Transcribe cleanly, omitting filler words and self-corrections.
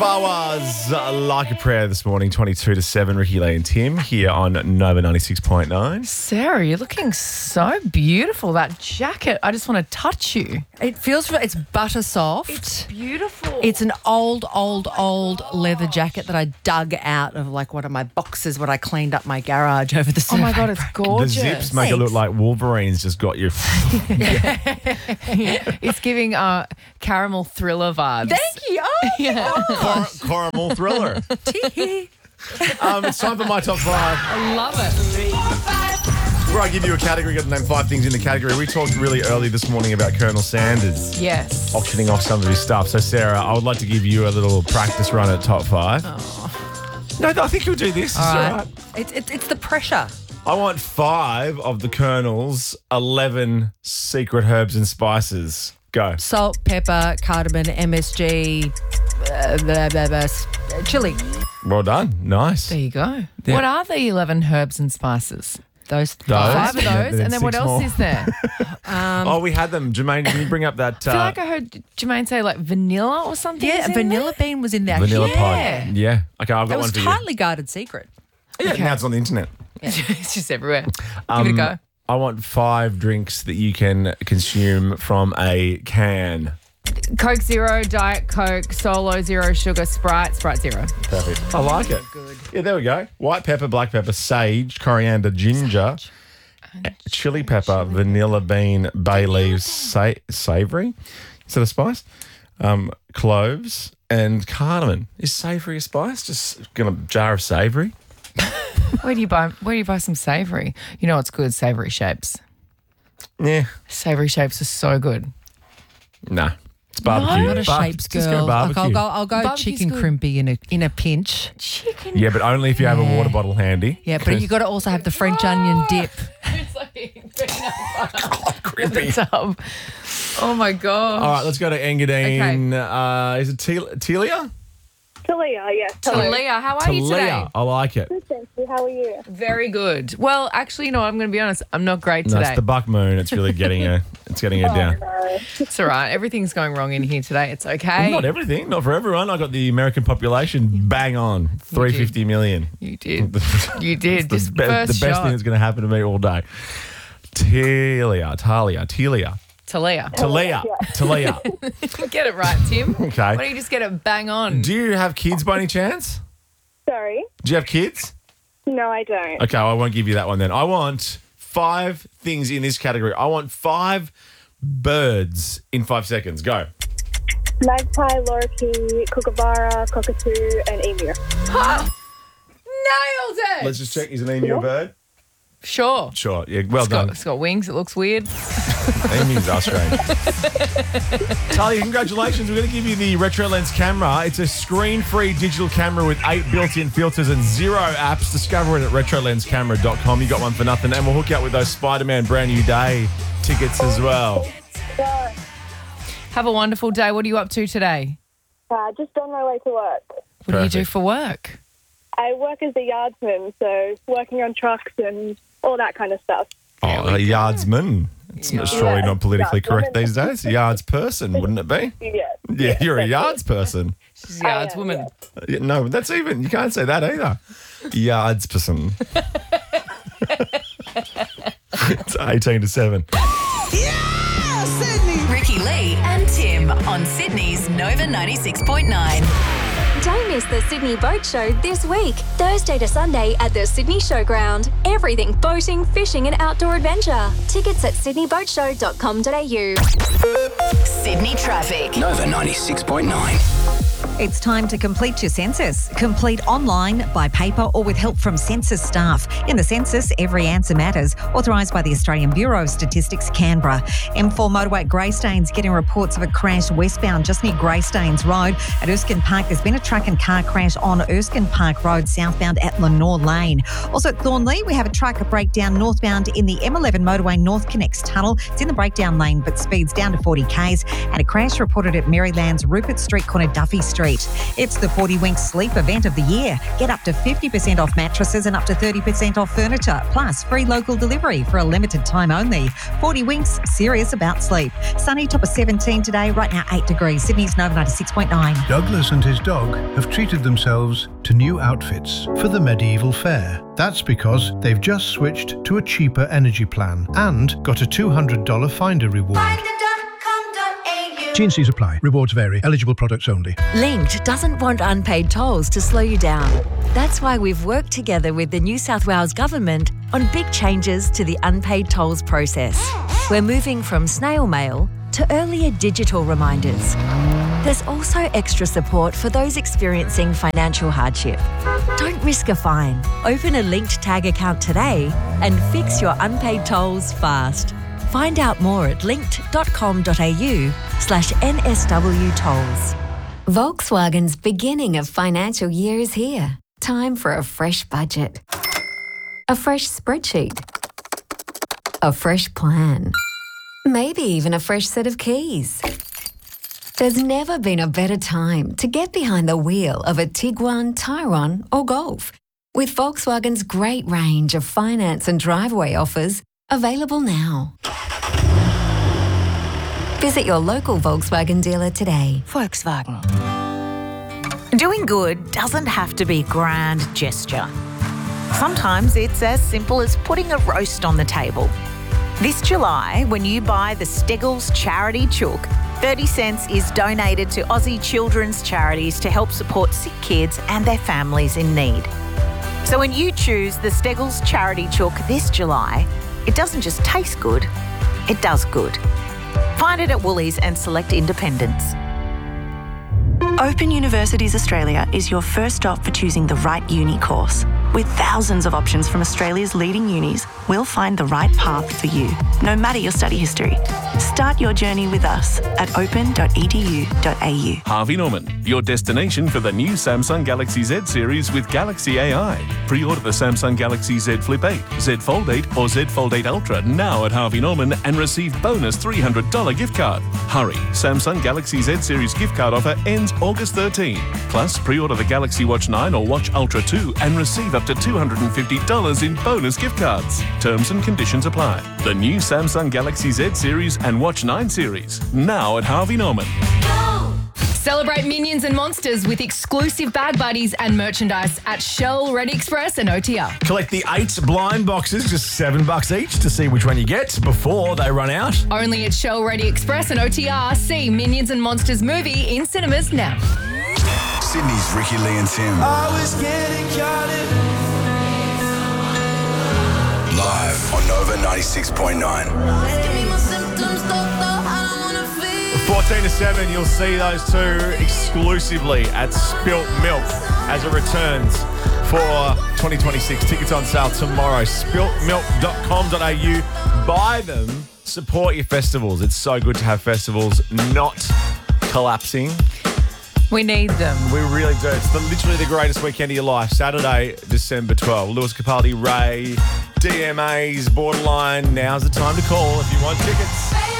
Boaz, like a prayer this morning, 22 to 7. Ricky Lee and Tim here on Nova 96.9. Sarah, you're looking so beautiful. That jacket, I just want to touch you. It's butter soft. It's beautiful. It's an old leather jacket that I dug out of like one of my boxes when I cleaned up my garage over the Oh my survey God, it's break. The gorgeous. zips make it look like Wolverine's just got you. It's giving caramel thriller vibes. Thank you. Oh, Yeah. Caramel thriller. It's time for my top 5. I love it. Where I give you a category, got to name 5 things in the category. We talked really early this morning about Colonel Sanders Yes. auctioning off some of his stuff. So, Sarah, I would like to give you a little practice run at top 5. No, I think you'll do this. It's all right. It's the pressure. I want 5 of the Colonel's 11 secret herbs and spices. Go. Salt, pepper, cardamom, MSG, chili. Well done. Nice. There you go. Yeah. What are the 11 herbs and spices? Those 5 of Yeah, those. And then what 6 else more. is there? Oh, we had them. Jermaine, can you bring up that I feel like I heard Jermaine say like vanilla or something. Yeah, is in vanilla bean was in there. vanilla Yeah. pod? Yeah. Okay, I've got It one was for you. tightly guarded secret. Yeah, Okay. now it's on the internet. It's just everywhere. Give it a go. I want 5 drinks that you can consume from a can. Coke Zero, Diet Coke, Solo, Zero Sugar, Sprite Zero. Perfect. I like it. Good. Yeah, there we go. White pepper, black pepper, sage, coriander, ginger, chili pepper, vanilla bean, bay leaves, savoury. Is that a spice? Cloves and cardamom. Is savoury a spice? Just get a jar of savoury. Where do you buy some savoury? You know what's good? Savoury shapes. Yeah. Savoury shapes are so good. No. It's barbecue. I'm not a Bar- shapes just go girl. Like, barbecue. I'll go Barbecue's chicken good. crimpy in a pinch. Chicken. Yeah, but only if you have a water bottle handy. Yeah, but you got to also have the French onion dip. It's like Crispy. tub. Oh my God. All right, let's go to Engadine. Is it Telia? Talia, yes. Hello. Talia, how are you today? Talia. I like it. Good, thank you. How are you? Very good. Well, actually, you know, I'm going to be honest. I'm not great No, today. it's the buck moon. It's really getting her. It's getting her down. No. It's all right. Everything's going wrong in here today. It's okay. Not everything. Not for everyone. I got the American population bang on. 350 million. You did. You did. The, Just the first best shot. thing that's going to happen to me all day. Talia. Talia. Talia. Get it right, Tim. Okay. Why don't you just get it bang on? Do you have kids by any chance? Sorry? Do you have kids? No, I don't. Okay, I won't give you that one then. I want 5 things in this category. I want 5 birds in 5 seconds. Go. Magpie, lorikeet, kookaburra, cockatoo, and emu. Nailed it. Let's just check. Is an emu a bird? Sure. Sure. Yeah, well done. It's got wings. It looks weird. Emus are strange. Talia, congratulations. We're going to give you the Retro Lens camera. It's a screen-free digital camera with 8 built-in filters and 0 apps. Discover it at retrolenscamera.com. You got one for nothing. And we'll hook you up with those Spider-Man Brand New Day tickets as well. Have a wonderful day. What are you up to today? Just on my way to work. What do you do Perfect. for work? I work as a yardsman, so working on trucks and all that kind of stuff. Oh, a yardsman. It's surely not politically correct these days. A yards person, wouldn't it be? Yeah. Yeah, you're a yards person. She's a yards woman. Yeah, no, that's even. You can't say that either. Yards person. It's 18 to 7. Ricky Lee and Tim on Sydney's Nova 96.9. Don't miss the Sydney Boat Show this week, Thursday to Sunday at the Sydney Showground. Everything boating, fishing and outdoor adventure. Tickets at sydneyboatshow.com.au. Sydney traffic. Nova 96.9. It's time to complete your census. Complete online, by paper or with help from census staff. In the census, every answer matters. Authorised by the Australian Bureau of Statistics, Canberra. M4 motorway at Greystanes getting reports of a crash westbound just near Greystanes Road. At Erskine Park, there's been a truck and car crash on Erskine Park Road southbound at Lenore Lane. Also at Thornley, we have a truck breakdown northbound in the M11 motorway North Connects tunnel. It's in the breakdown lane but speeds down to 40 k's. And a crash reported at Maryland's Rupert Street corner Duffy Street. It's the 40 Winks Sleep event of the year. Get up to 50% off mattresses and up to 30% off furniture, plus free local delivery for a limited time only. 40 Winks, serious about sleep. Sunny, top of 17 today, right now 8 degrees. Sydney's Nova 96.9. Douglas and his dog have treated themselves to new outfits for the medieval fair. That's because they've just switched to a cheaper energy plan and got a $200 Finder reward. T&Cs apply. Rewards vary. Eligible products only. Linked doesn't want unpaid tolls to slow you down. That's why we've worked together with the New South Wales Government on big changes to the unpaid tolls process. We're moving from snail mail to earlier digital reminders. There's also extra support for those experiencing financial hardship. Don't risk a fine. Open a Linked Tag account today and fix your unpaid tolls fast. Find out more at linked.com.au/NSW tolls. Volkswagen's beginning of financial year is here. Time for a fresh budget. A fresh spreadsheet. A fresh plan. Maybe even a fresh set of keys. There's never been a better time to get behind the wheel of a Tiguan, Tyrone or Golf. With Volkswagen's great range of finance and driveway offers available now. Visit your local Volkswagen dealer today. Volkswagen. Doing good doesn't have to be a grand gesture. Sometimes it's as simple as putting a roast on the table. This July, when you buy the Steggles Charity Chook, 30 cents is donated to Aussie children's charities to help support sick kids and their families in need. So when you choose the Steggles Charity Chook this July, it doesn't just taste good, it does good. Find it at Woolies and select independents. Open Universities Australia is your first stop for choosing the right uni course. With thousands of options from Australia's leading unis, we'll find the right path for you, no matter your study history. Start your journey with us at open.edu.au. Harvey Norman, your destination for the new Samsung Galaxy Z series with Galaxy AI. Pre-order the Samsung Galaxy Z Flip 8, Z Fold 8 or Z Fold 8 Ultra now at Harvey Norman and receive bonus $300 gift card. Hurry, Samsung Galaxy Z series gift card offer ends August 13. Plus, pre-order the Galaxy Watch 9 or Watch Ultra 2 and receive up to $250 in bonus gift cards. Terms and conditions apply. The new Samsung Galaxy Z series and Watch 9 series, now at Harvey Norman. Celebrate Minions and Monsters with exclusive bag buddies and merchandise at Shell, Ready Express and OTR. Collect the 8 blind boxes, just $7 each, to see which one you get before they run out. Only at Shell, Ready Express and OTR. See Minions and Monsters movie in cinemas now. Sydney's Ricky Lee and Tim. I was getting counted. Live on Nova 96.9. 14 to 7, you'll see those two exclusively at Spilt Milk as it returns for 2026. Tickets on sale tomorrow. Spiltmilk.com.au. Buy them. Support your festivals. It's so good to have festivals not collapsing. We need them. We really do. It's literally the greatest weekend of your life. Saturday, December 12. Lewis Capaldi, Ray, DMAs, Borderline. Now's the time to call if you want tickets.